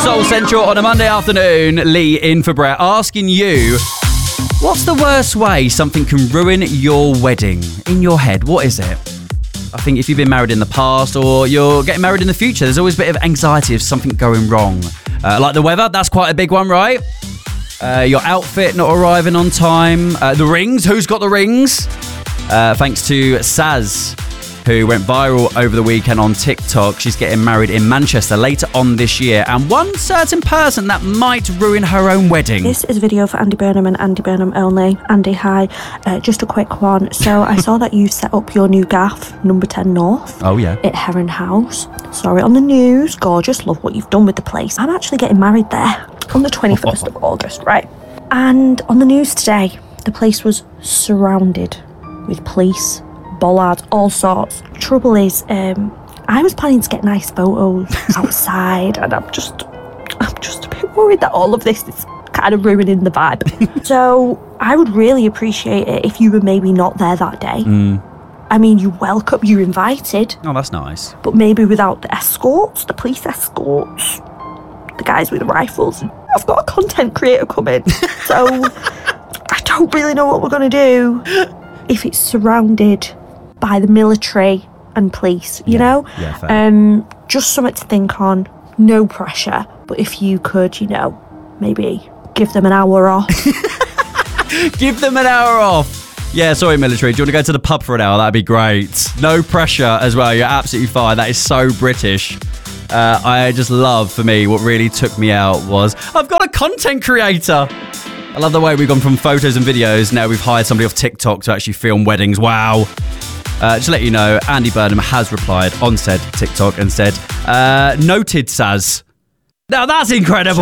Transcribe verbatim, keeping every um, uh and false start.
Soul Central on a Monday afternoon. Lee in for Brett, asking you, what's the worst way something can ruin your wedding? In your head, what is it? I think if you've been married in the past or you're getting married in the future, there's always a bit of anxiety of something going wrong. Uh, like the weather, that's quite a big one, right? Uh, your outfit not arriving on time. Uh, the rings, who's got the rings? Uh, thanks to Saz, who went viral over the weekend on TikTok. She's getting married in Manchester later on this year, and one certain person that might ruin her own wedding. This is a video for Andy Burnham and Andy Burnham only. Andy, hi. Uh, just a quick one. So I saw that you set up your new gaff, number ten North. Oh, yeah. At Heron House. Saw it on the news. Gorgeous. Love what you've done with the place. I'm actually getting married there on the twenty-first of August, right? And on the news today, the place was surrounded with police, bollards, all sorts. Trouble is, um, I was planning to get nice photos outside, and I'm just, I'm just a bit worried that all of this is kind of ruining the vibe. So I would really appreciate it if you were maybe not there that day. Mm. I mean, you're welcome, you're invited. Oh, that's nice. But maybe without the escorts, the police escorts, the guys with the rifles. I've got a content creator coming, so I don't really know what we're going to do if it's surrounded by the military and police, you yeah, know? Yeah, fair. Um, just something to think on, no pressure. But if you could, you know, maybe give them an hour off. Give them an hour off. Yeah, sorry, military. Do you want to go to the pub for an hour? That'd be great. No pressure as well. You're absolutely fine. That is so British. Uh, I just love, for me, what really took me out was, I've got a content creator. I love the way we've gone from photos and videos. Now we've hired somebody off TikTok to actually film weddings. Wow. Uh, just to let you know, Andy Burnham has replied on said TikTok and said, uh, noted, Saz. Now that's incredible.